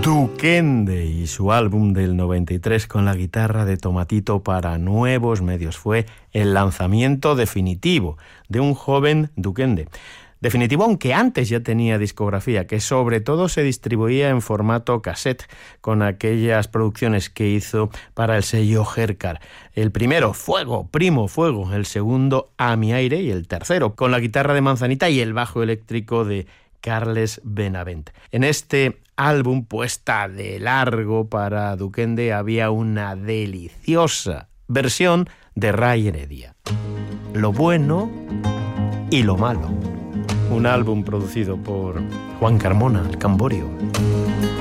Duquende y su álbum del 93 con la guitarra de Tomatito para nuevos medios. Fue el lanzamiento definitivo de un joven Duquende. Definitivo, aunque antes ya tenía discografía, que sobre todo se distribuía en formato cassette, con aquellas producciones que hizo para el sello Hercar. El primero, Fuego, Primo Fuego, el segundo, A mi aire, y el tercero, con la guitarra de Manzanita y el bajo eléctrico de Carles Benavent. En este álbum, puesta de largo para Duquende, había una deliciosa versión de Ray Heredia. Lo bueno y lo malo. Un álbum producido por Juan Carmona, el Camborio.